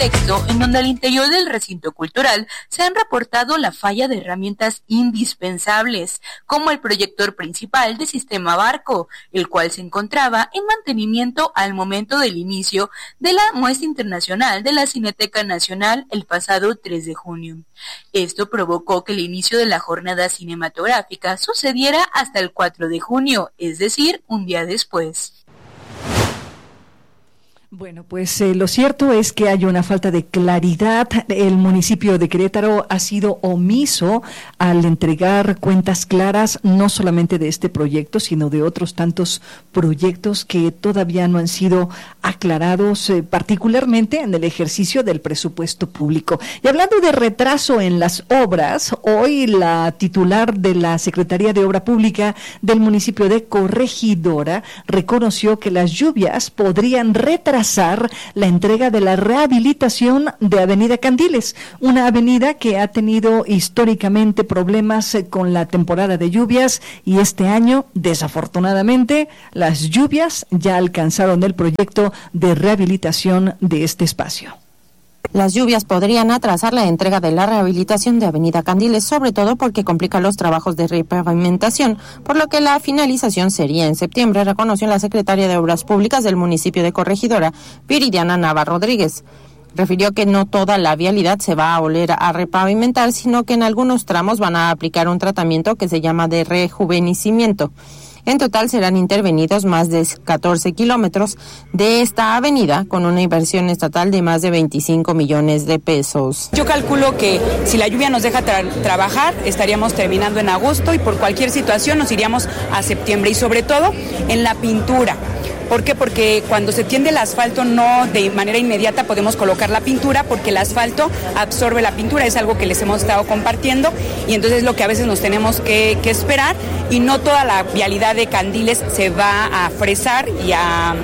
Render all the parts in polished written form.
contexto en donde al interior del recinto cultural se han reportado la falla de herramientas indispensables, como el proyector principal de Sistema Barco, el cual se encontraba en mantenimiento al momento del inicio de la muestra internacional de la Cineteca Nacional el pasado 3 de junio. Esto provocó que el inicio de la jornada cinematográfica sucediera hasta el 4 de junio, es decir, un día después. Bueno, pues lo cierto es que hay una falta de claridad. El municipio de Querétaro ha sido omiso al entregar cuentas claras, no solamente de este proyecto, sino de otros tantos proyectos que todavía no han sido aclarados, particularmente en el ejercicio del presupuesto público. Y hablando de retraso en las obras, hoy la titular de la Secretaría de Obra Pública del municipio de Corregidora reconoció que las lluvias podrían retrasar la entrega de la rehabilitación de Avenida Candiles, una avenida que ha tenido históricamente problemas con la temporada de lluvias, y este año, desafortunadamente, las lluvias ya alcanzaron el proyecto de rehabilitación de este espacio. Las lluvias podrían atrasar la entrega de la rehabilitación de Avenida Candiles, sobre todo porque complica los trabajos de repavimentación, por lo que la finalización sería en septiembre, reconoció la secretaria de Obras Públicas del municipio de Corregidora, Viridiana Nava Rodríguez. Refirió que no toda la vialidad se va a volver a repavimentar, sino que en algunos tramos van a aplicar un tratamiento que se llama de rejuvenecimiento. En total serán intervenidos más de 14 kilómetros de esta avenida con una inversión estatal de más de 25 millones de pesos. Yo calculo que si la lluvia nos deja trabajar, estaríamos terminando en agosto y por cualquier situación nos iríamos a septiembre, y sobre todo en la pintura. ¿Por qué? Porque cuando se tiende el asfalto no de manera inmediata podemos colocar la pintura, porque el asfalto absorbe la pintura, es algo que les hemos estado compartiendo, y entonces es lo que a veces nos tenemos que esperar, y no toda la vialidad de Candiles se va a fresar y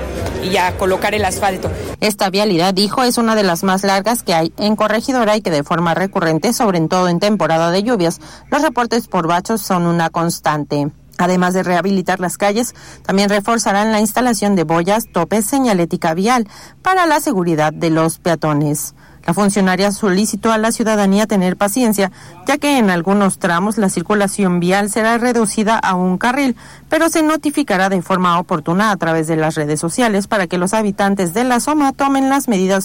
a colocar el asfalto. Esta vialidad, dijo, es una de las más largas que hay en Corregidora y que de forma recurrente, sobre todo en temporada de lluvias, los reportes por bachos son una constante. Además de rehabilitar las calles, también reforzarán la instalación de boyas, topes, señalética vial para la seguridad de los peatones. La funcionaria solicitó a la ciudadanía tener paciencia, ya que en algunos tramos la circulación vial será reducida a un carril, pero se notificará de forma oportuna a través de las redes sociales para que los habitantes de la zona tomen las medidas.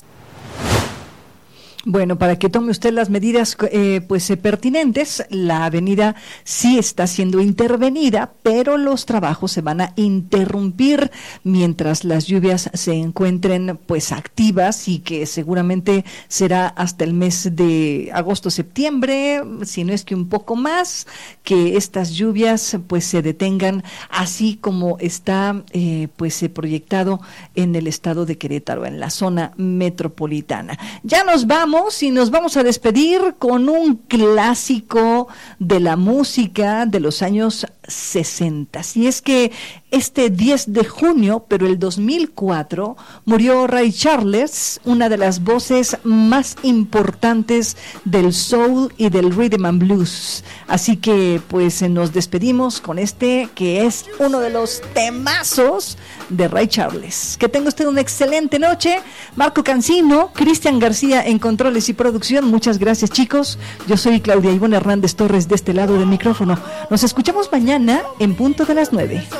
Bueno, para que tome usted las medidas pertinentes, la avenida sí está siendo intervenida, pero los trabajos se van a interrumpir mientras las lluvias se encuentren activas, y que seguramente será hasta el mes de agosto-septiembre, si no es que un poco más, que estas lluvias se detengan, así como está proyectado en el estado de Querétaro, en la zona metropolitana. Ya nos vamos. Y nos vamos a despedir con un clásico de la música de los años 60. Y es que este 10 de junio, pero el 2004, murió Ray Charles, una de las voces más importantes del soul y del rhythm and blues. Así que nos despedimos con este, que es uno de los temazos de Ray Charles. Que tenga usted una excelente noche. Marco Cancino, Cristian García en controles y producción. Muchas gracias, chicos. Yo soy Claudia Ivonne Hernández Torres, de este lado del micrófono. Nos escuchamos mañana en punto de las 9.